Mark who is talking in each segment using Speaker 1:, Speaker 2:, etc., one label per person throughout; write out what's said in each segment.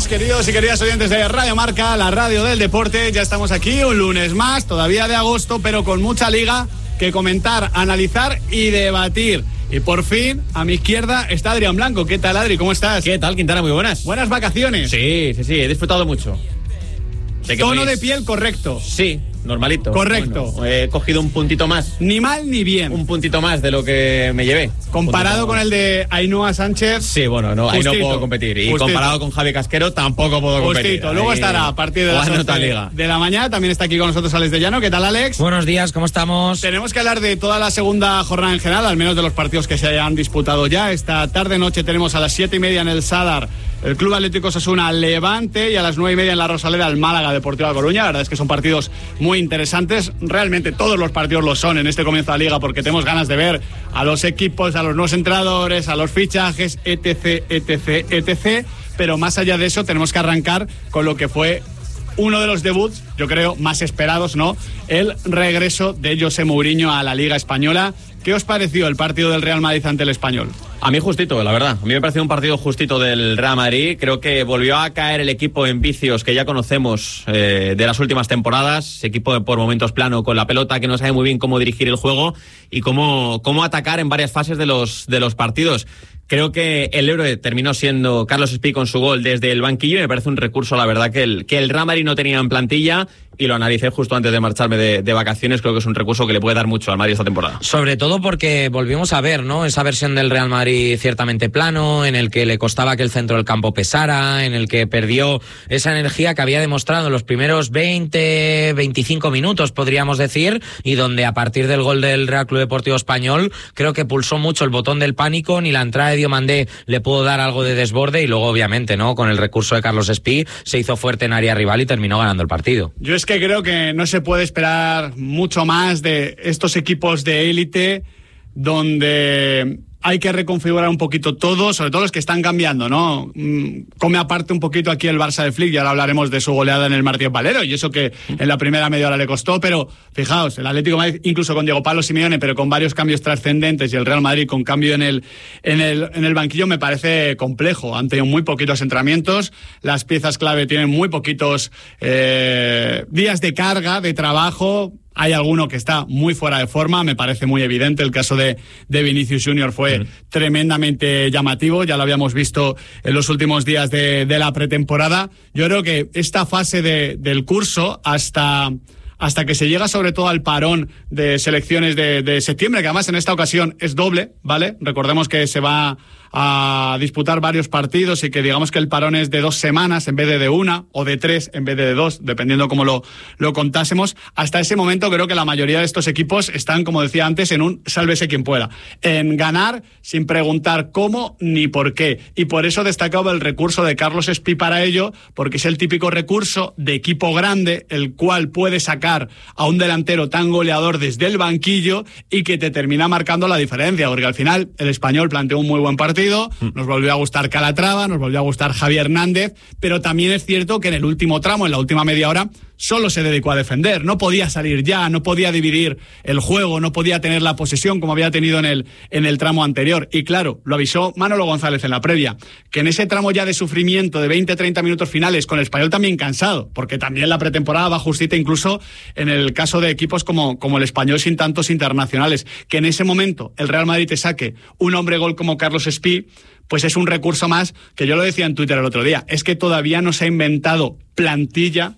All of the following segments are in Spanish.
Speaker 1: días, queridos y queridas oyentes de Radio Marca, la radio del deporte. Ya estamos aquí un lunes más, todavía de agosto, pero con mucha liga que comentar, analizar y debatir. Y por fin, a mi izquierda está Adrián Blanco. ¿Qué tal, Adri? ¿Cómo estás?
Speaker 2: ¿Qué tal, Quintana? Muy buenas.
Speaker 1: ¿Buenas vacaciones?
Speaker 2: Sí, he disfrutado mucho.
Speaker 1: Tono de piel correcto.
Speaker 2: Sí, normalito.
Speaker 1: Correcto.
Speaker 2: Bueno, he cogido un puntito más.
Speaker 1: Ni mal ni bien.
Speaker 2: Un puntito más de lo que me llevé.
Speaker 1: Comparado con el de Ainhoa Sánchez.
Speaker 2: Sí, bueno, no, justito, ahí no puedo competir. Y justito. Comparado con Javi Casquero tampoco puedo competir.
Speaker 1: Luego ahí estará a partir de las 11 de la mañana. También está aquí con nosotros Alex de Llano. ¿Qué tal, Alex?
Speaker 3: Buenos días, ¿cómo estamos?
Speaker 1: Tenemos que hablar de toda la segunda jornada en general, al menos de los partidos que se hayan disputado ya. Esta tarde-noche tenemos a las 7:30 en el Sadar el Club Atlético Osasuna Levante y a las 9:30 en la Rosaleda el Málaga Deportiva Coruña. La verdad es que son partidos muy interesantes. Realmente todos los partidos lo son en este comienzo de liga porque tenemos ganas de ver a los equipos, a los nuevos entrenadores, a los fichajes, etc. Pero más allá de eso tenemos que arrancar con lo que fue uno de los debuts, yo creo, más esperados, ¿no? El regreso de José Mourinho a la Liga Española. ¿Qué os pareció el partido del Real Madrid ante el Español?
Speaker 2: A mí justito, la verdad. A mí me pareció un partido justito del Real Madrid. Creo que volvió a caer el equipo en vicios que ya conocemos de las últimas temporadas. Equipo de por momentos plano con la pelota, que no sabe muy bien cómo dirigir el juego y cómo atacar en varias fases de los partidos. Creo que el héroe terminó siendo Carlos Espí con su gol desde el banquillo y me parece un recurso, la verdad, que el Real Madrid no tenía en plantilla y lo analicé justo antes de marcharme de vacaciones. Creo que es un recurso que le puede dar mucho al Madrid esta temporada.
Speaker 3: Sobre todo porque volvimos a ver, ¿no? Esa versión del Real Madrid ciertamente plano, en el que le costaba que el centro del campo pesara, en el que perdió esa energía que había demostrado en los primeros 20-25 minutos, podríamos decir, y donde a partir del gol del Real Club Deportivo Español creo que pulsó mucho el botón del pánico, ni la entrada de Diomandé le pudo dar algo de desborde y luego obviamente, ¿no? Con el recurso de Carlos Espí se hizo fuerte en área rival y terminó ganando el partido.
Speaker 1: Yo es que creo que no se puede esperar mucho más de estos equipos de élite donde hay que reconfigurar un poquito todo, sobre todo los que están cambiando, ¿no? Come aparte un poquito aquí el Barça de Flick, y ahora hablaremos de su goleada en el Martínez Valero, y eso que en la primera media hora le costó, pero fijaos, el Atlético de Madrid, incluso con Diego Pablo Simeone, pero con varios cambios trascendentes, y el Real Madrid con cambio en el banquillo, me parece complejo. Han tenido muy poquitos entrenamientos, las piezas clave tienen muy poquitos días de carga, de trabajo. Hay alguno que está muy fuera de forma, me parece muy evidente. El caso de Vinicius Junior fue tremendamente llamativo, ya lo habíamos visto en los últimos días de la pretemporada. Yo creo que esta fase del curso hasta que se llega sobre todo al parón de selecciones de septiembre, que además en esta ocasión es doble, ¿vale? Recordemos que se va a disputar varios partidos y que digamos que el parón es de 2 semanas en vez de 1, o de 3 en vez de 2, dependiendo cómo lo contásemos. Hasta ese momento creo que la mayoría de estos equipos están, como decía antes, en un sálvese quien pueda, en ganar sin preguntar cómo ni por qué. Y por eso destacaba el recurso de Carlos Espí para ello, porque es el típico recurso de equipo grande, el cual puede sacar a un delantero tan goleador desde el banquillo y que te termina marcando la diferencia, porque al final el Español planteó un muy buen partido. Nos volvió a gustar Calatrava, nos volvió a gustar Javi Hernández, pero también es cierto que en el último tramo, en la última media hora, solo se dedicó a defender, no podía salir ya, no podía dividir el juego, no podía tener la posesión como había tenido en el tramo anterior. Y claro, lo avisó Manolo González en la previa, que en ese tramo ya de sufrimiento de 20-30 minutos finales, con el Español también cansado, porque también la pretemporada va justita incluso en el caso de equipos como el Español sin tantos internacionales, que en ese momento el Real Madrid te saque un hombre gol como Carlos Espí, pues es un recurso más, que yo lo decía en Twitter el otro día, es que todavía no se ha inventado plantilla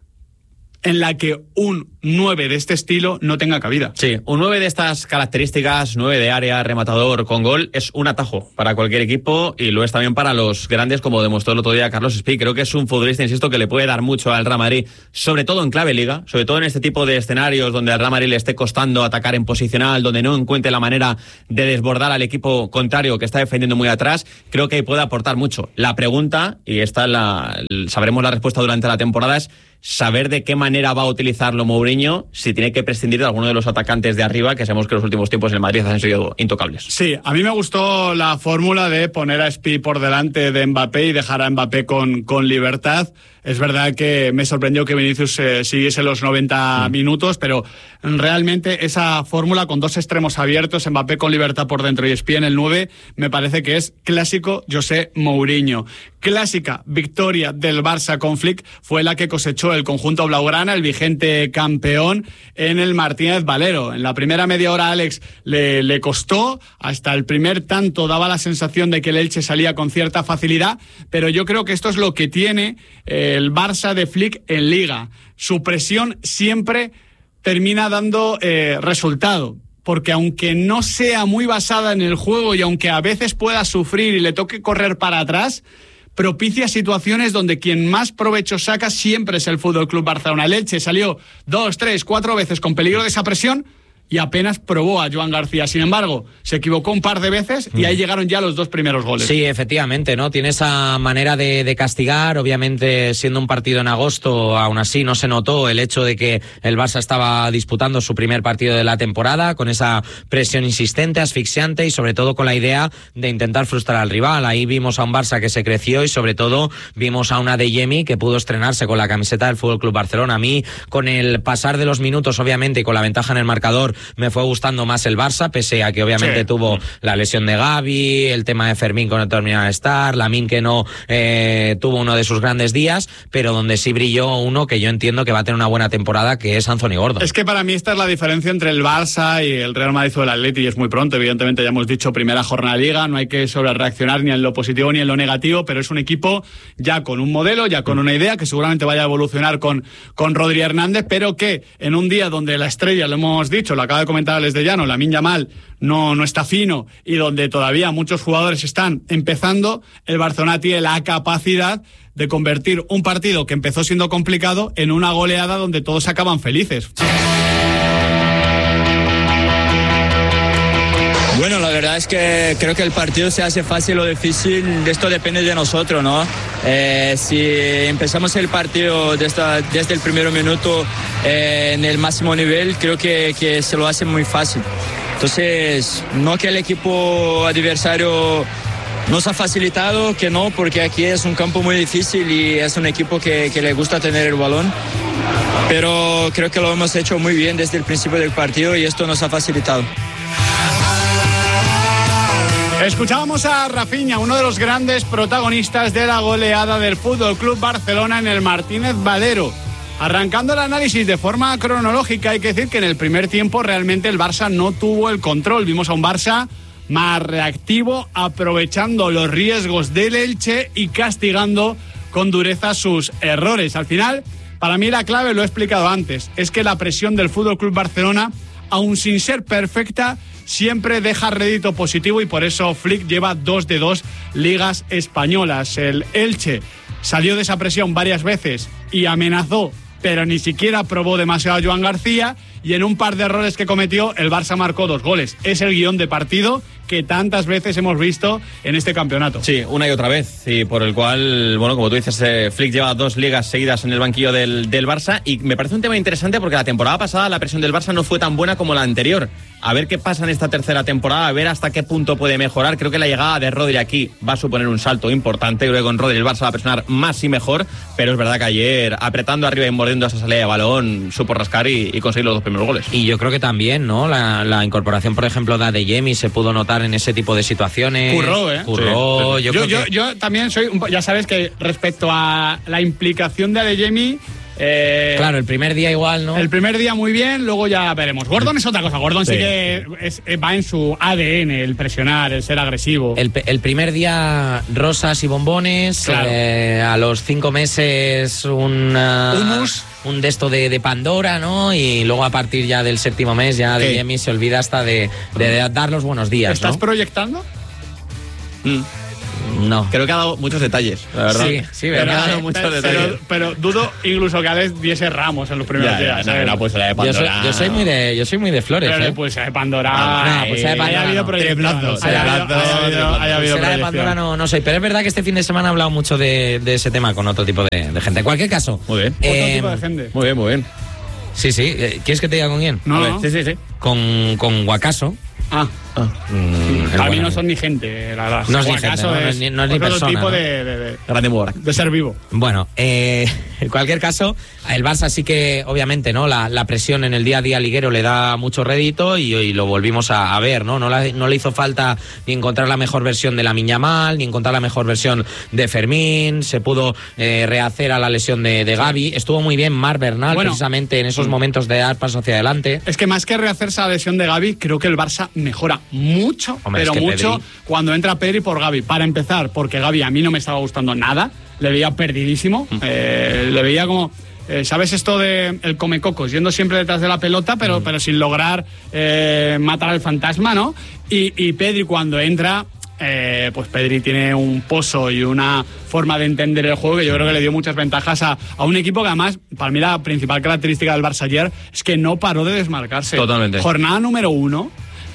Speaker 1: en la que un 9 de este estilo no tenga cabida.
Speaker 2: Sí, un 9 de estas características, 9 de área, rematador con gol, es un atajo para cualquier equipo y lo es también para los grandes, como demostró el otro día Carlos Espí. Creo que es un futbolista, insisto, que le puede dar mucho al Real Madrid, sobre todo en clave liga, sobre todo en este tipo de escenarios donde al Real Madrid le esté costando atacar en posicional, donde no encuentre la manera de desbordar al equipo contrario que está defendiendo muy atrás. Creo que puede aportar mucho. La pregunta, y esta sabremos la respuesta durante la temporada, es saber de qué manera va a utilizarlo Mourinho, si tiene que prescindir de alguno de los atacantes de arriba, que sabemos que en los últimos tiempos en el Madrid han sido intocables.
Speaker 1: Sí, a mí me gustó la fórmula de poner a Espí por delante de Mbappé y dejar a Mbappé con libertad. Es verdad que me sorprendió que Vinicius siguiese los 90 minutos, pero realmente esa fórmula con 2 extremos abiertos, Mbappé con libertad por dentro y Espí en el 9, me parece que es clásico José Mourinho. clásica victoria del Barça con Flick fue la que cosechó el conjunto blaugrana, el vigente campeón, en el Martínez Valero. En la primera media hora Alex le costó, hasta el primer tanto daba la sensación de que el Elche salía con cierta facilidad, pero yo creo que esto es lo que tiene el Barça de Flick en Liga. Su presión siempre termina dando resultado, porque aunque no sea muy basada en el juego y aunque a veces pueda sufrir y le toque correr para atrás, propicia situaciones donde quien más provecho saca siempre es el Fútbol Club Barcelona. El Elche salió 2, 3, 4 veces con peligro de esa presión y apenas probó a Joan García. Sin embargo, se equivocó un par de veces y ahí llegaron ya los 2 primeros goles.
Speaker 3: Sí, efectivamente, ¿no? Tiene esa manera de castigar. Obviamente, siendo un partido en agosto, aún así no se notó el hecho de que el Barça estaba disputando su primer partido de la temporada, con esa presión insistente, asfixiante y sobre todo con la idea de intentar frustrar al rival. Ahí vimos a un Barça que se creció y sobre todo vimos a una Adeyemi que pudo estrenarse con la camiseta del Fútbol Club Barcelona. A mí, con el pasar de los minutos, obviamente, y con la ventaja en el marcador, me fue gustando más el Barça, pese a que obviamente tuvo la lesión de Gavi, el tema de Fermín que no terminaba de estar, Lamine que no tuvo uno de sus grandes días, pero donde sí brilló uno que yo entiendo que va a tener una buena temporada, que es Anthony Gordon.
Speaker 1: Es que para mí esta es la diferencia entre el Barça y el Real Madrid o el Atleti, y es muy pronto, evidentemente ya hemos dicho primera jornada de Liga, no hay que sobrereaccionar ni en lo positivo ni en lo negativo, pero es un equipo ya con un modelo, ya con una idea que seguramente vaya a evolucionar con Rodri Hernández, pero que en un día donde la estrella, lo hemos dicho, lo acaba de comentar Alex de Llano, Lamine Yamal no está fino y donde todavía muchos jugadores están empezando, el Barcelona tiene la capacidad de convertir un partido que empezó siendo complicado en una goleada donde todos acaban felices.
Speaker 4: Bueno, la verdad es que creo que el partido se hace fácil o difícil, esto depende de nosotros, ¿no? Si empezamos el partido desde el primer minuto en el máximo nivel, creo que se lo hace muy fácil. Entonces, no que el equipo adversario nos ha facilitado, que no, porque aquí es un campo muy difícil y es un equipo que le gusta tener el balón, pero creo que lo hemos hecho muy bien desde el principio del partido y esto nos ha facilitado.
Speaker 1: Escuchábamos a Rafinha, uno de los grandes protagonistas de la goleada del Fútbol Club Barcelona en el Martínez Valero. Arrancando el análisis de forma cronológica, hay que decir que en el primer tiempo realmente el Barça no tuvo el control. Vimos a un Barça más reactivo, aprovechando los riesgos del Elche y castigando con dureza sus errores. Al final, para mí la clave, lo he explicado antes, es que la presión del Fútbol Club Barcelona, aun sin ser perfecta, siempre deja rédito positivo y por eso Flick lleva 2 de 2 ligas españolas. El Elche salió de esa presión varias veces y amenazó, pero ni siquiera probó demasiado a Joan García, y en un par de errores que cometió, el Barça marcó 2 goles. Es el guión de partido que tantas veces hemos visto en este campeonato.
Speaker 2: Sí, una y otra vez, y por el cual, bueno, como tú dices, Flick lleva 2 ligas seguidas en el banquillo del Barça, y me parece un tema interesante porque la temporada pasada la presión del Barça no fue tan buena como la anterior. A ver qué pasa en esta tercera temporada, a ver hasta qué punto puede mejorar. Creo que la llegada de Rodri aquí va a suponer un salto importante. Creo que con Rodri el Barça va a presionar más y mejor, pero es verdad que ayer, apretando arriba y mordiendo esa salida de balón, supo rascar y conseguir los 2 primeros goles.
Speaker 3: Y yo creo que también, ¿no? La incorporación, por ejemplo, de Adeyemi se pudo notar en ese tipo de situaciones.
Speaker 1: Curró.
Speaker 3: Sí.
Speaker 1: Yo también soy, ya sabes que respecto a la implicación de Adeyemi,
Speaker 3: claro, el primer día igual, ¿no?
Speaker 1: El primer día muy bien, luego ya veremos. Gordon es otra cosa. Gordon sí que va en su ADN, el presionar, el ser agresivo.
Speaker 3: El primer día rosas y bombones,
Speaker 1: claro.
Speaker 3: A los 5 meses un de esto de Pandora, ¿no? Y luego a partir ya del 7º mes ya de Adeyemi se olvida hasta de dar los buenos días.
Speaker 1: ¿Estás
Speaker 3: ¿no?
Speaker 1: proyectando?
Speaker 3: No.
Speaker 2: Creo que ha dado muchos detalles, la verdad.
Speaker 3: Sí, verdad.
Speaker 1: Pero dudo incluso que Alex diese Ramos en los primeros días.
Speaker 2: No, pues la de Pandora.
Speaker 3: Yo soy muy de flores.
Speaker 1: Pero pues de Pandora.
Speaker 3: Pues de Pandora
Speaker 1: haya habido proyección. Haya habido
Speaker 3: de Pandora no soy. Pero es verdad que este fin de semana he hablado mucho de ese tema con otro tipo de gente. En cualquier caso.
Speaker 2: Muy bien.
Speaker 1: Otro tipo de gente.
Speaker 2: Muy bien.
Speaker 3: Sí. ¿Quieres que te diga con quién?
Speaker 1: No.
Speaker 2: Sí.
Speaker 3: Con Guacaso.
Speaker 1: Para mí no son ni gente, la verdad.
Speaker 3: No es ni gente, no es ni persona.
Speaker 1: Tipo
Speaker 3: ¿no?
Speaker 1: de ser vivo.
Speaker 3: Bueno, en cualquier caso, el Barça sí que, obviamente, ¿no? La presión en el día a día liguero le da mucho rédito y lo volvimos a ver, ¿no? No le hizo falta ni encontrar la mejor versión de Lamine Yamal, ni encontrar la mejor versión de Fermín, se pudo rehacer a la lesión de Gavi. Estuvo muy bien Marc Bernal, precisamente en esos momentos de dar paso hacia adelante.
Speaker 1: Es que más que rehacerse a la lesión de Gavi, creo que el Barça mejora mucho, pero mucho, cuando entra Pedri por Gavi. Para empezar, porque Gavi a mí no me estaba gustando nada, le veía perdidísimo, le veía como... ¿sabes esto de el comecocos? Yendo siempre detrás de la pelota, pero sin lograr matar al fantasma, ¿no? Y Pedri cuando entra... pues Pedri tiene un pozo y una forma de entender el juego que yo creo que le dio muchas ventajas a un equipo que además, para mí la principal característica del Barça ayer es que no paró de desmarcarse.
Speaker 2: Totalmente.
Speaker 1: Jornada número 1,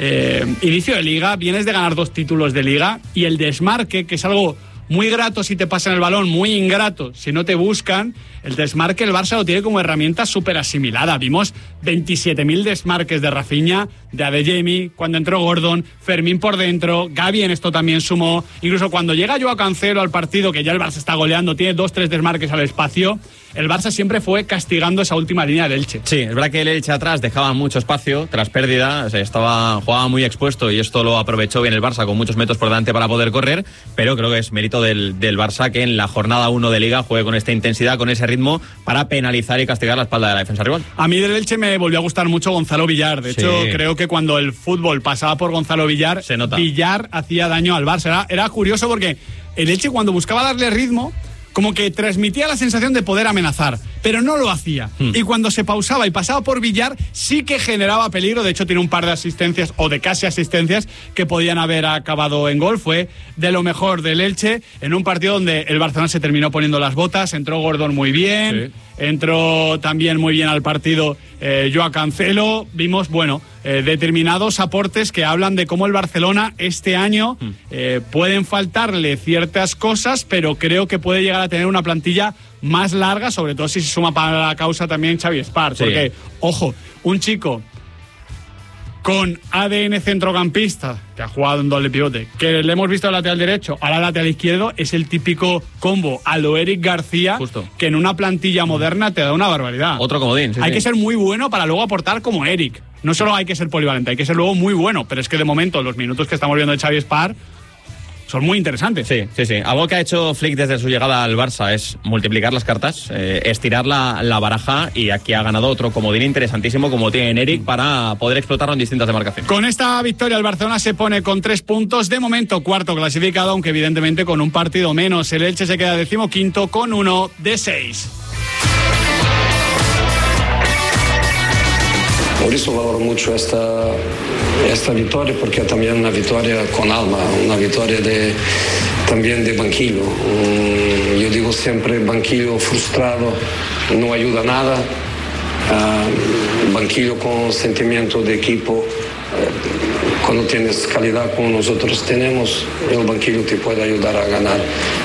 Speaker 1: inicio de liga, vienes de ganar 2 títulos de liga y el desmarque, que es algo muy grato si te pasan el balón, muy ingrato si no te buscan, el desmarque el Barça lo tiene como herramienta súper asimilada. Vimos 27.000 desmarques de Rafinha, de Adeyemi, cuando entró Gordon, Fermín por dentro, Gavi en esto también sumó. Incluso cuando llega Joao Cancelo al partido, que ya el Barça está goleando, tiene 2-3 desmarques al espacio, el Barça siempre fue castigando esa última línea del Elche.
Speaker 2: Sí, es verdad que el Elche atrás dejaba mucho espacio tras pérdida, jugaba muy expuesto y esto lo aprovechó bien el Barça con muchos metros por delante para poder correr, pero creo que es mérito del Barça que en la jornada 1 de Liga juegue con esta intensidad, con ese ritmo para penalizar y castigar la espalda de la defensa rival.
Speaker 1: A mí del Elche me volvió a gustar mucho Gonzalo Villar. De hecho, creo que cuando el fútbol pasaba por Gonzalo Villar,
Speaker 2: se nota.
Speaker 1: Villar hacía daño al Barça. Era curioso porque el Elche cuando buscaba darle ritmo, como que transmitía la sensación de poder amenazar, pero no lo hacía. Y cuando se pausaba y pasaba por Villar, sí que generaba peligro. De hecho, tiene un par de asistencias, o de casi asistencias, que podían haber acabado en gol. Fue de lo mejor del Elche, en un partido donde el Barcelona se terminó poniendo las botas. Entró Gordon muy bien, entró también muy bien al partido Joao Cancelo. Vimos, determinados aportes que hablan de cómo el Barcelona este año pueden faltarle ciertas cosas, pero creo que puede llegar a tener una plantilla más larga, sobre todo si se suma para la causa también Xavi Espart, porque, ojo, un chico con ADN centrocampista, que ha jugado en doble pivote, que le hemos visto al lateral derecho, ahora lateral izquierdo, es el típico combo a lo Eric García,
Speaker 2: justo,
Speaker 1: que en una plantilla moderna te da una barbaridad.
Speaker 2: Otro comodín.
Speaker 1: Hay que ser muy bueno para luego aportar como Eric. No solo hay que ser polivalente, hay que ser luego muy bueno, pero es que de momento los minutos que estamos viendo de Xavi Espart son muy interesantes.
Speaker 2: Sí. Algo que ha hecho Flick desde su llegada al Barça es multiplicar las cartas, estirar la baraja, y aquí ha ganado otro comodín interesantísimo como tiene Eric para poder explotarlo en distintas demarcaciones.
Speaker 1: Con esta victoria el Barcelona se pone con 3 puntos, de momento cuarto clasificado, aunque evidentemente con un partido menos. El Elche se queda 15º con 1 de 6.
Speaker 5: Por eso valoro mucho esta victoria, porque también una victoria con alma, una victoria también de banquillo. Yo digo siempre, banquillo frustrado no ayuda a nada. Banquillo con sentimiento de equipo, cuando tienes calidad como nosotros tenemos, el banquillo te puede ayudar a ganar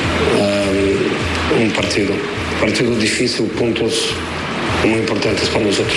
Speaker 5: un partido difícil, puntos muy importantes para nosotros.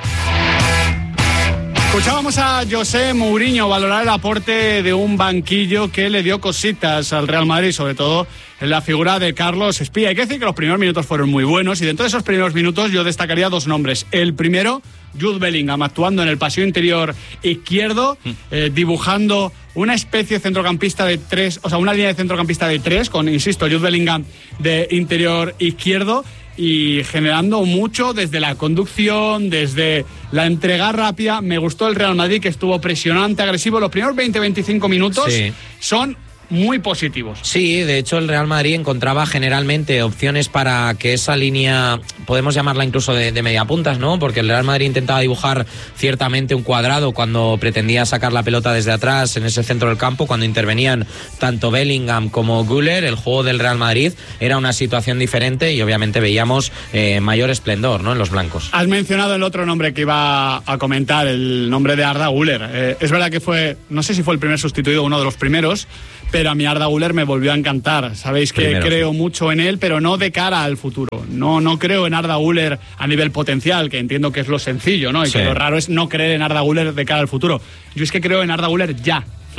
Speaker 1: Escuchábamos a José Mourinho valorar el aporte de un banquillo que le dio cositas al Real Madrid, sobre todo en la figura de Carlos Espía. Hay que decir que los primeros minutos fueron muy buenos, y dentro de esos primeros minutos yo destacaría 2 nombres. El primero, Jude Bellingham, actuando en el pasillo interior izquierdo, dibujando una especie de centrocampista de 3, o sea, una línea de centrocampista de 3, con, insisto, Jude Bellingham de interior izquierdo, y generando mucho desde la conducción, desde la entrega rápida. Me gustó el Real Madrid, que estuvo presionante, agresivo. Los primeros 20-25 minutos son muy positivos.
Speaker 3: Sí, de hecho el Real Madrid encontraba generalmente opciones para que esa línea, podemos llamarla incluso de mediapuntas, ¿no? Porque el Real Madrid intentaba dibujar ciertamente un cuadrado cuando pretendía sacar la pelota desde atrás en ese centro del campo, cuando intervenían tanto Bellingham como Güler. El juego del Real Madrid era una situación diferente y obviamente veíamos mayor esplendor, ¿no?, en los blancos.
Speaker 1: Has mencionado el otro nombre que iba a comentar, el nombre de Arda Güler. Es verdad que fue, no sé si fue el primer sustituido, uno de los primeros, pero a mí Arda Güler me volvió a encantar. Sabéis que creo mucho en él, pero no de cara al futuro. No creo en Arda Güler a nivel potencial, que entiendo que es lo sencillo, ¿no? Y que lo raro es no creer en Arda Güler de cara al futuro. Yo es que creo en Arda Güler ya.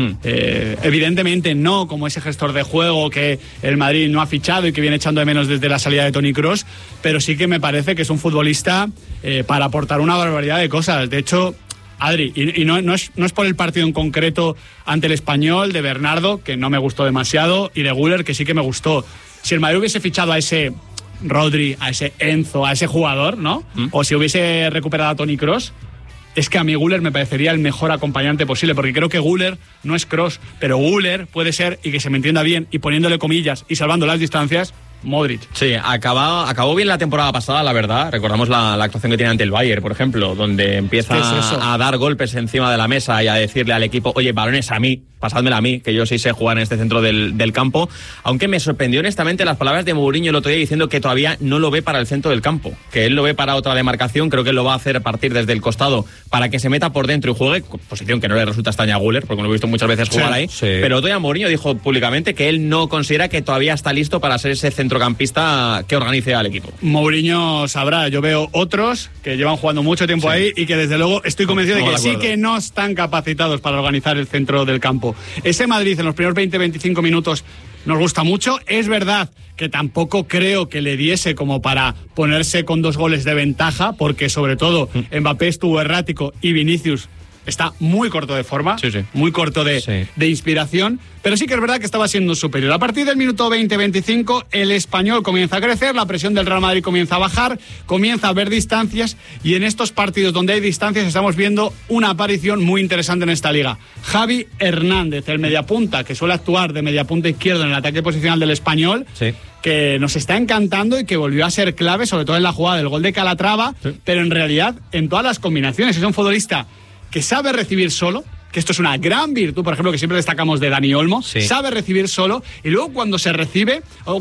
Speaker 1: Evidentemente no como ese gestor de juego que el Madrid no ha fichado y que viene echando de menos desde la salida de Toni Kroos, pero sí que me parece que es un futbolista para aportar una barbaridad de cosas. De hecho, Adri, y no es por el partido en concreto ante el Español, de Bernardo, que no me gustó demasiado, y de Güler, que sí que me gustó. Si el Madrid hubiese fichado a ese Rodri, a ese Enzo, a ese jugador, ¿no? O si hubiese recuperado a Toni Kroos, es que a mí Güler me parecería el mejor acompañante posible, porque creo que Güler no es Kroos, pero Güler puede ser, y que se me entienda bien, y poniéndole comillas y salvando las distancias, Modric.
Speaker 2: Sí, acabó bien la temporada pasada, la verdad. Recordamos la actuación que tiene ante el Bayern, por ejemplo, donde empieza a dar golpes encima de la mesa y a decirle al equipo, oye, balones a mí, pasádmela a mí, que yo sí sé jugar en este centro del campo. Aunque me sorprendió honestamente las palabras de Mourinho el otro día diciendo que todavía no lo ve para el centro del campo, que él lo ve para otra demarcación. Creo que él lo va a hacer partir desde el costado para que se meta por dentro y juegue, posición que no le resulta extraña a Güler, porque lo he visto muchas veces jugar ahí. Sí. Pero otro día Mourinho dijo públicamente que él no considera que todavía está listo para ser ese centrocampista que organice al equipo.
Speaker 1: Mourinho sabrá, yo veo otros que llevan jugando mucho tiempo ahí y que desde luego estoy convencido de que sí que no están capacitados para organizar el centro del campo. Ese Madrid en los primeros 20-25 minutos nos gusta mucho. Es verdad que tampoco creo que le diese como para ponerse con 2 goles de ventaja, porque sobre todo Mbappé estuvo errático y Vinicius está muy corto de forma, muy corto de inspiración, pero sí que es verdad que estaba siendo superior. A partir del minuto 20-25, el Español comienza a crecer, la presión del Real Madrid comienza a bajar, comienza a haber distancias, y en estos partidos donde hay distancias estamos viendo una aparición muy interesante en esta liga. Javi Hernández, el mediapunta, que suele actuar de mediapunta izquierdo en el ataque posicional del Español, que nos está encantando y que volvió a ser clave, sobre todo en la jugada del gol de Calatrava, pero en realidad en todas las combinaciones. Es un futbolista que sabe recibir solo, que esto es una gran virtud, por ejemplo, que siempre destacamos de Dani Olmo, sabe recibir solo, y luego cuando recibe,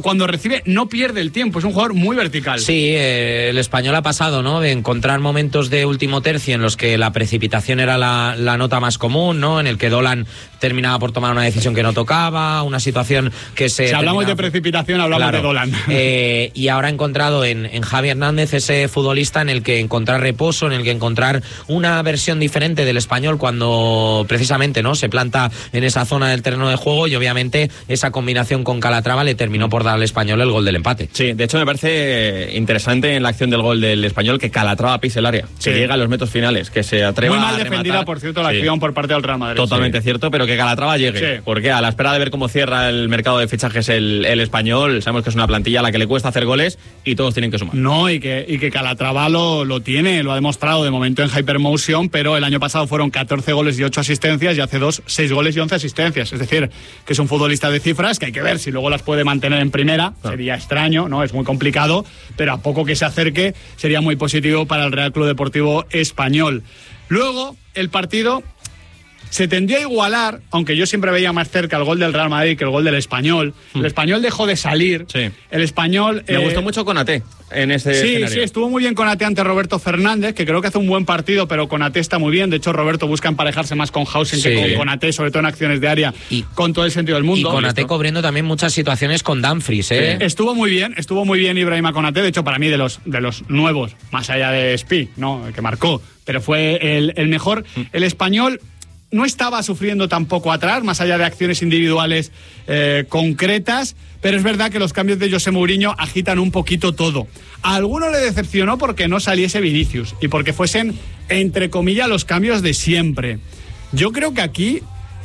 Speaker 1: no pierde el tiempo, es un jugador muy vertical.
Speaker 3: Sí, el Español ha pasado, ¿no?, de encontrar momentos de último tercio en los que la precipitación era la nota más común, ¿no?, en el que Dolan terminaba por tomar una decisión que no tocaba, una situación que se...
Speaker 1: Si hablamos de precipitación, hablamos de Dolan.
Speaker 3: Y ahora ha encontrado en Javi Hernández ese futbolista en el que encontrar reposo, en el que encontrar una versión diferente del Español cuando precisamente, ¿no?, se planta en esa zona del terreno de juego, y obviamente esa combinación con Calatrava le terminó por dar al Español el gol del empate.
Speaker 2: Sí, de hecho me parece interesante en la acción del gol del Español que Calatrava pise el área, que llega a los metros finales, que se atreva a
Speaker 1: muy mal defendida, por cierto, la acción por parte del Real Madrid.
Speaker 2: Totalmente cierto, pero que Calatrava llegue, porque a la espera de ver cómo cierra el mercado de fichajes el Español, sabemos que es una plantilla a la que le cuesta hacer goles y todos tienen que sumar.
Speaker 1: No, y que Calatrava lo tiene, lo ha demostrado de momento en Hypermotion, pero el año pasado fueron 14 goles y 8 asistencias, y hace 2, 6 goles y 11 asistencias. Es decir, que es un futbolista de cifras que hay que ver si luego las puede mantener en primera. Sería extraño, ¿no? Es muy complicado, pero a poco que se acerque sería muy positivo para el Real Club Deportivo Español. Luego, el partido se tendría a igualar, aunque yo siempre veía más cerca el gol del Real Madrid que el gol del Español. El Español dejó de salir. El Español...
Speaker 2: Me gustó mucho Konaté en ese escenario.
Speaker 1: Sí, estuvo muy bien Konaté ante Roberto Fernández, que creo que hace un buen partido, pero Konaté está muy bien. De hecho, Roberto busca emparejarse más con Hausen que con Konaté, sobre todo en acciones de área, con todo el sentido del mundo.
Speaker 3: Y Konaté cubriendo también muchas situaciones con Dumfries, ¿eh?
Speaker 1: Estuvo muy bien Ibrahima Konaté. De hecho, para mí, de los nuevos, más allá de Spi, ¿no?, el que marcó, pero fue el mejor. El Español no estaba sufriendo tampoco atrás, más allá de acciones individuales concretas, pero es verdad que los cambios de José Mourinho agitan un poquito todo. A alguno le decepcionó porque no saliese Vinicius y porque fuesen, entre comillas, los cambios de siempre. Yo creo que aquí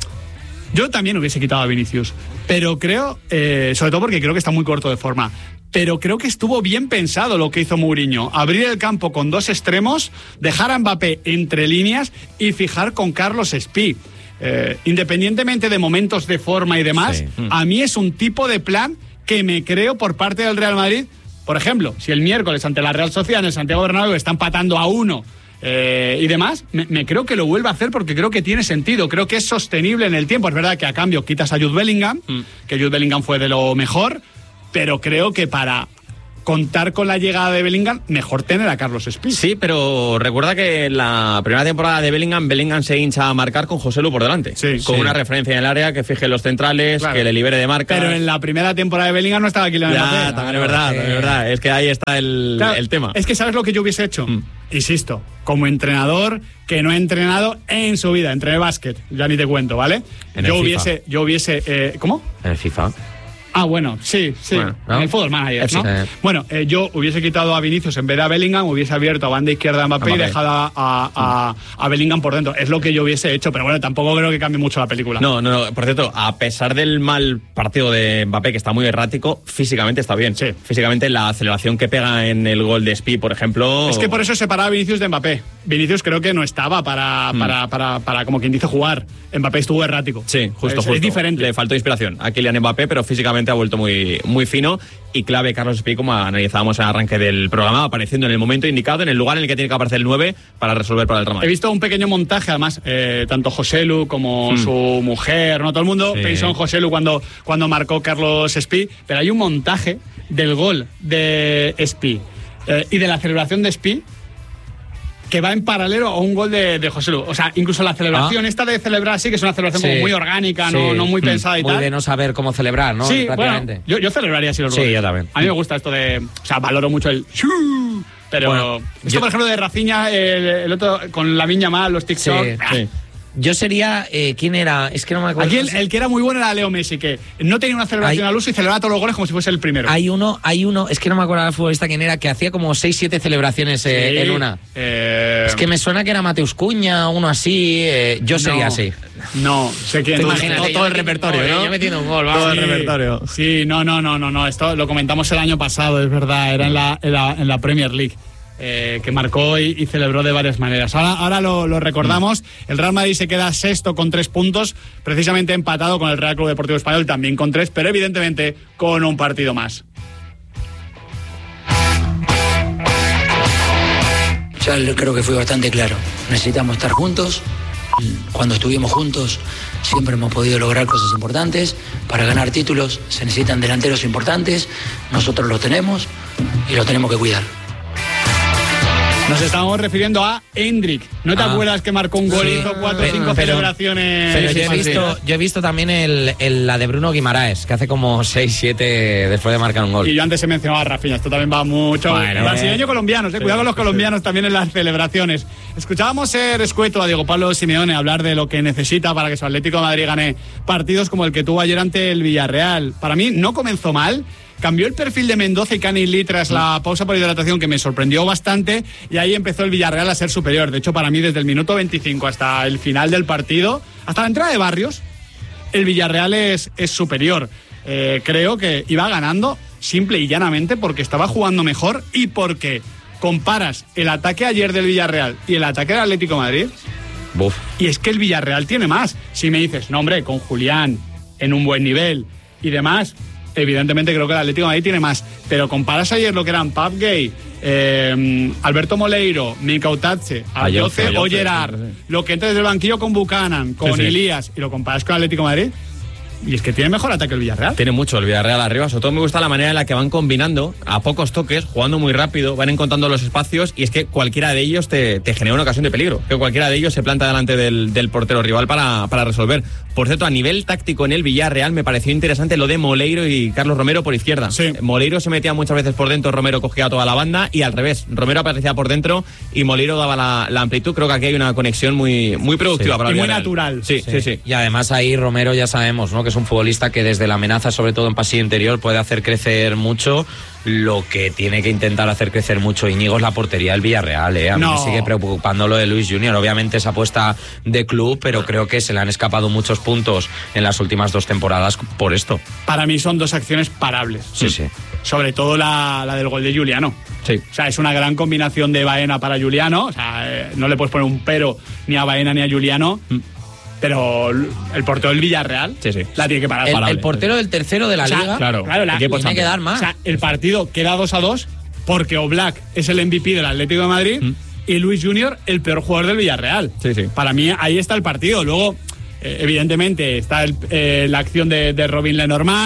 Speaker 1: yo también hubiese quitado a Vinicius, pero creo, sobre todo porque creo que está muy corto de forma, pero creo que estuvo bien pensado lo que hizo Mourinho. Abrir el campo con 2 extremos, dejar a Mbappé entre líneas y fijar con Carlos Spi. Independientemente de momentos de forma y demás, a mí es un tipo de plan que me creo por parte del Real Madrid. Por ejemplo, si el miércoles ante la Real Sociedad en el Santiago Bernabéu está empatando a 1 y demás, me creo que lo vuelve a hacer porque creo que tiene sentido, creo que es sostenible en el tiempo. Es verdad que a cambio quitas a Jude Bellingham, que Jude Bellingham fue de lo mejor, pero creo que para contar con la llegada de Bellingham, mejor tener a Carlos Espí.
Speaker 2: Sí, pero recuerda que en la primera temporada de Bellingham se hincha a marcar con Joselu por delante.
Speaker 1: Sí,
Speaker 2: con
Speaker 1: sí.
Speaker 2: una referencia en el área que fije los centrales, que le libere de marca.
Speaker 1: Pero en la primera temporada de Bellingham no estaba Kylian Mbappé.
Speaker 2: También es verdad. Es que ahí está el tema.
Speaker 1: Es que ¿sabes lo que yo hubiese hecho? Insisto, como entrenador que no he entrenado en su vida, entrené básquet, ya ni te cuento, ¿vale? Yo hubiese ¿cómo?
Speaker 3: En el FIFA.
Speaker 1: Ah, bueno, sí.
Speaker 2: Bueno,
Speaker 3: ¿no?
Speaker 1: En el Football Manager,
Speaker 2: Sí.
Speaker 1: ¿no? Bueno, yo hubiese quitado a Vinicius en vez de a Bellingham, hubiese abierto a banda izquierda a Mbappé y dejado a Bellingham por dentro. Es lo que yo hubiese hecho, pero bueno, tampoco creo que cambie mucho la película.
Speaker 2: No. Por cierto, a pesar del mal partido de Mbappé, que está muy errático, físicamente está bien.
Speaker 1: Sí.
Speaker 2: Físicamente la aceleración que pega en el gol de Espí, por ejemplo...
Speaker 1: Es que por eso separaba a Vinicius de Mbappé. Vinicius creo que no estaba para como quien dice, jugar. Mbappé estuvo errático.
Speaker 2: Sí, justo.
Speaker 1: Es diferente.
Speaker 2: Le faltó inspiración a Kylian Mbappé, pero físicamente ha vuelto muy fino. Y clave Carlos Espí, como analizábamos en el arranque del programa, apareciendo en el momento indicado, en el lugar en el que tiene que aparecer el 9 para resolver para el Real Madrid.
Speaker 1: He visto un pequeño montaje, además, tanto Joselu como su mujer, ¿no? Todo el mundo pensó en Joselu cuando marcó Carlos Espí, pero hay un montaje del gol de Espí y de la celebración de Espí que va en paralelo a un gol de Joselu. O sea, incluso la celebración esta de celebrar así, que es una celebración como muy orgánica, no muy pensada y
Speaker 3: muy
Speaker 1: tal.
Speaker 3: de no saber cómo celebrar, ¿no?
Speaker 1: Sí, bueno, yo celebraría así los goles.
Speaker 3: Sí, yo también.
Speaker 1: A mí me gusta esto de... O sea, valoro mucho el... Pero
Speaker 3: Bueno,
Speaker 1: esto, por ejemplo, de Rafinha, el otro, con Lamine Yamal, los TikTok...
Speaker 3: Sí. Yo sería... ¿quién era? Es que no me acuerdo.
Speaker 1: Aquí el que era muy bueno era Leo Messi, que no tenía una celebración al uso y celebraba todos los goles como si fuese el primero.
Speaker 3: Hay uno, es que no me acuerdo del futbolista quién era, que hacía como 6-7 celebraciones en una. Es que me suena que era Mateus Cuña, uno así. Yo sería así.
Speaker 1: No, sé quién.
Speaker 3: Imagínate,
Speaker 2: todo el repertorio, ¿no?
Speaker 3: Yo metiendo un gol,
Speaker 2: Todo el repertorio.
Speaker 1: Sí, no. Esto lo comentamos el año pasado, es verdad. Era en la Premier League. Que marcó y celebró de varias maneras. Ahora lo recordamos. El Real Madrid se queda sexto con 3 puntos, precisamente empatado con el Real Club Deportivo Español, también con 3, pero evidentemente con un partido más.
Speaker 6: Ya creo que fue bastante claro. Necesitamos estar juntos. Cuando estuvimos juntos siempre hemos podido lograr cosas importantes. Para ganar títulos se necesitan delanteros importantes. Nosotros los tenemos y los tenemos que cuidar.
Speaker 1: Nos estamos refiriendo a Endrick. ¿No te acuerdas que marcó un gol y hizo 4 o 5 celebraciones?
Speaker 3: Pero yo he visto también la de Bruno Guimaraes, que hace como 6-7 después de marcar un gol.
Speaker 1: Y yo antes he mencionado a Rafinha, esto también va mucho. Brasileño colombianos, cuidado con los colombianos también en las celebraciones. Escuchábamos ser escueto a Diego Pablo Simeone hablar de lo que necesita para que su Atlético de Madrid gane partidos como el que tuvo ayer ante el Villarreal. Para mí no comenzó mal. Cambió el perfil de Mendoza y Canilí tras la pausa por hidratación, que me sorprendió bastante, y ahí empezó el Villarreal a ser superior. De hecho, para mí, desde el minuto 25 hasta el final del partido, hasta la entrada de Barrios, el Villarreal es superior. Creo que iba ganando simple y llanamente porque estaba jugando mejor y porque comparas el ataque ayer del Villarreal y el ataque del Atlético de Madrid.
Speaker 3: Buf.
Speaker 1: Y es que el Villarreal tiene más. Si me dices, no, hombre, con Julián en un buen nivel y demás, evidentemente creo que el Atlético de Madrid tiene más. Pero comparas ayer lo que eran Pap Gay, Alberto Moleiro, Mikau Tatse, Ayoce o Gerard, lo que entra desde el banquillo con Buchanan, con Elías, y lo comparas con el Atlético de Madrid, y es que tiene mejor ataque el Villarreal.
Speaker 2: Tiene mucho el Villarreal arriba. Sobre todo me gusta la manera en la que van combinando a pocos toques, jugando muy rápido, van encontrando los espacios, y es que cualquiera de ellos te genera una ocasión de peligro. Que cualquiera de ellos se planta delante del portero rival para resolver. Por cierto, a nivel táctico en el Villarreal me pareció interesante lo de Moleiro y Carlos Romero por izquierda.
Speaker 1: Sí.
Speaker 2: Moleiro se metía muchas veces por dentro, Romero cogía toda la banda, y al revés, Romero aparecía por dentro y Moleiro daba la amplitud. Creo que aquí hay una conexión muy productiva para el
Speaker 1: y muy
Speaker 2: Villarreal.
Speaker 1: natural.
Speaker 2: Sí.
Speaker 3: Y además ahí Romero ya sabemos, ¿no?, que es un futbolista que desde la amenaza, sobre todo en pasillo interior, puede hacer crecer mucho. Lo que tiene que intentar hacer crecer mucho Íñigo es la portería del Villarreal. A mí me sigue preocupando lo de Luis Junior. Obviamente es apuesta de club, pero creo que se le han escapado muchos puntos en las últimas 2 temporadas por esto.
Speaker 1: Para mí son 2 acciones parables.
Speaker 3: Sí.
Speaker 1: Sobre todo la del gol de Juliano.
Speaker 2: Sí.
Speaker 1: O sea, es una gran combinación de Baena para Juliano. O sea, no le puedes poner un pero ni a Baena ni a Juliano. Pero el portero del Villarreal la tiene que parar.
Speaker 3: El portero del tercero de la liga,
Speaker 2: claro,
Speaker 3: tiene que dar más.
Speaker 1: O sea, el partido queda 2-2 porque Oblak es el MVP del Atlético de Madrid y Luis Junior el peor jugador del Villarreal.
Speaker 2: Sí.
Speaker 1: Para mí ahí está el partido. Luego, evidentemente, está la acción de Robin Lenormand,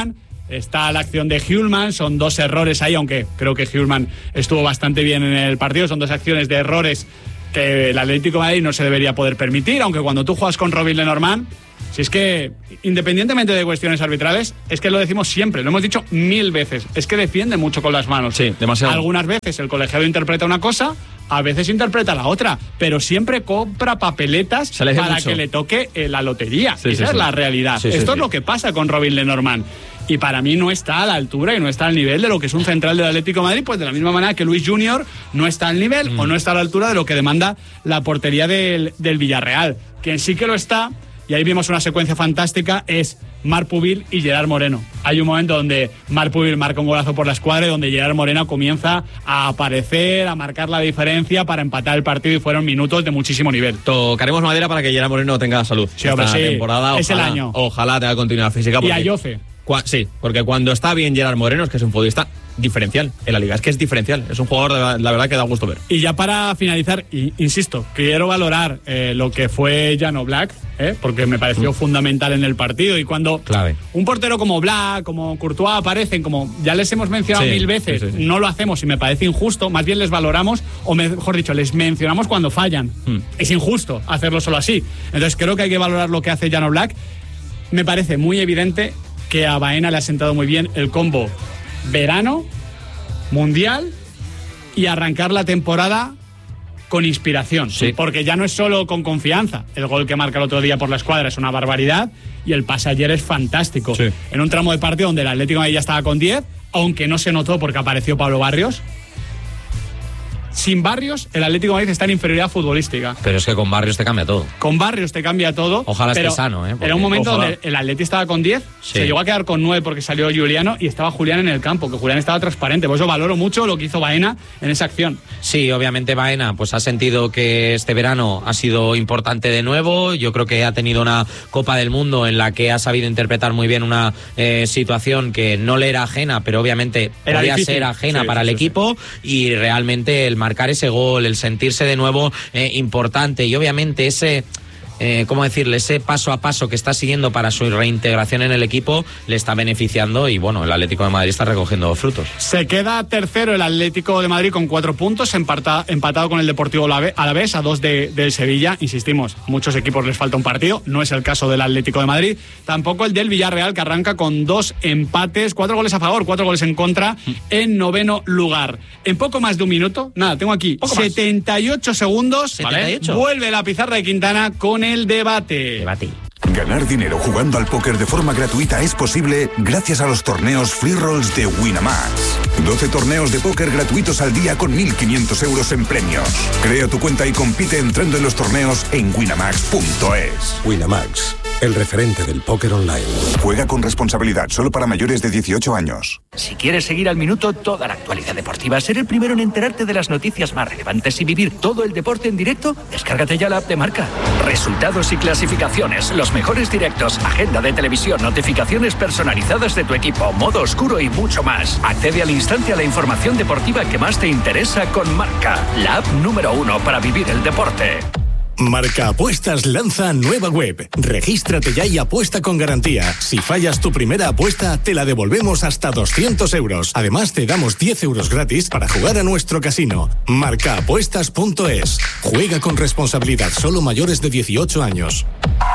Speaker 1: está la acción de Hjulmand, son 2 errores ahí, aunque creo que Hjulmand estuvo bastante bien en el partido, son 2 acciones de errores que el Atlético de Madrid no se debería poder permitir, aunque cuando tú juegas con Robin Lenormand, si es que, independientemente de cuestiones arbitrales, es que lo decimos siempre, lo hemos dicho 1000 veces, es que defiende mucho con las manos.
Speaker 2: Sí, demasiado.
Speaker 1: Algunas veces el colegiado interpreta una cosa, a veces interpreta la otra, pero siempre compra papeletas para que le toque la lotería. Esa es la realidad. Esto es lo que pasa con Robin Lenormand. Y para mí no está a la altura y no está al nivel de lo que es un central del Atlético de Madrid, pues de la misma manera que Luis Junior no está al nivel o no está a la altura de lo que demanda la portería del Villarreal. Quien sí que lo está, y ahí vimos una secuencia fantástica, es Marc Pubil y Gerard Moreno. Hay un momento donde Marc Pubil marca un golazo por la escuadra y donde Gerard Moreno comienza a aparecer, a marcar la diferencia para empatar el partido, y fueron minutos de muchísimo nivel.
Speaker 2: Tocaremos madera para que Gerard Moreno tenga salud.
Speaker 1: Sí, hombre,
Speaker 2: esta
Speaker 1: sí.
Speaker 2: temporada.
Speaker 1: Es
Speaker 2: ojalá,
Speaker 1: el año.
Speaker 2: Ojalá tenga continuidad física.
Speaker 1: Y a Yoce.
Speaker 2: Sí, porque cuando está bien Gerard Moreno, es que es un futbolista diferencial en la liga. Es que es diferencial. Es un jugador, la verdad, que da gusto ver.
Speaker 1: Y ya para finalizar, insisto, quiero valorar lo que fue Jan Oblak, porque me pareció fundamental en el partido. Y cuando un portero como Oblak, como Courtois aparecen, como ya les hemos mencionado 1000 veces, no lo hacemos y me parece injusto. Más bien les valoramos, o mejor dicho, les mencionamos cuando fallan. Es injusto hacerlo solo así. Entonces creo que hay que valorar lo que hace Jan Oblak. Me parece muy evidente que a Baena le ha sentado muy bien el combo verano, mundial y arrancar la temporada con inspiración, porque ya no es solo con confianza. El gol que marca el otro día por la escuadra es una barbaridad y el pase ayer es fantástico. En un tramo de partido donde el Atlético de Madrid ya estaba con 10, aunque no se notó porque apareció Pablo Barrios. Sin Barrios, el Atlético de Madrid está en inferioridad futbolística.
Speaker 3: Pero es que con Barrios te cambia todo.
Speaker 1: Con Barrios te cambia todo.
Speaker 3: Ojalá esté sano,
Speaker 1: Era un momento donde el Atleti estaba con 10, se llegó a quedar con 9 porque salió Juliano y estaba Julián en el campo, que Julián estaba transparente. Por eso valoro mucho lo que hizo Baena en esa acción.
Speaker 3: Sí, obviamente Baena pues ha sentido que este verano ha sido importante de nuevo. Yo creo que ha tenido una Copa del Mundo en la que ha sabido interpretar muy bien una situación que no le era ajena, pero obviamente podía ser ajena para el equipo, y realmente el marcar ese gol, el sentirse de nuevo importante, y obviamente ese ¿cómo decirle? Ese paso a paso que está siguiendo para su reintegración en el equipo le está beneficiando, y bueno, el Atlético de Madrid está recogiendo frutos.
Speaker 1: Se queda tercero el Atlético de Madrid con 4 puntos, empatado con el Deportivo Alavés a 2 del Sevilla. Insistimos, a muchos equipos les falta un partido, no es el caso del Atlético de Madrid, tampoco el del Villarreal, que arranca con 2 empates, 4 goles a favor, 4 goles en contra, en 9º lugar. En poco más de un minuto, tengo aquí 78 segundos,
Speaker 3: 78.
Speaker 1: Vuelve la pizarra de Quintana con el debate.
Speaker 7: Ganar dinero jugando al póker de forma gratuita es posible gracias a los torneos Free Rolls de Winamax. 12 torneos de póker gratuitos al día con 1.500 euros en premios. Crea tu cuenta y compite entrando en los torneos en winamax.es.
Speaker 8: Winamax, el referente del póker online.
Speaker 7: Juega con responsabilidad, solo para mayores de 18 años.
Speaker 9: Si quieres seguir al minuto toda la actualidad deportiva, ser el primero en enterarte de las noticias más relevantes y vivir todo el deporte en directo, descárgate ya la app de Marca. Resultados y clasificaciones, los mejores directos, agenda de televisión, notificaciones personalizadas de tu equipo, modo oscuro y mucho más. Accede al instante a la información deportiva que más te interesa con Marca, la app número 1 para vivir el deporte.
Speaker 10: Marca Apuestas lanza nueva web. Regístrate ya y apuesta con garantía. Si fallas tu primera apuesta, te la devolvemos hasta 200 euros. Además, te damos 10 euros gratis para jugar a nuestro casino. Marcaapuestas.es. Juega con responsabilidad, solo mayores de 18 años.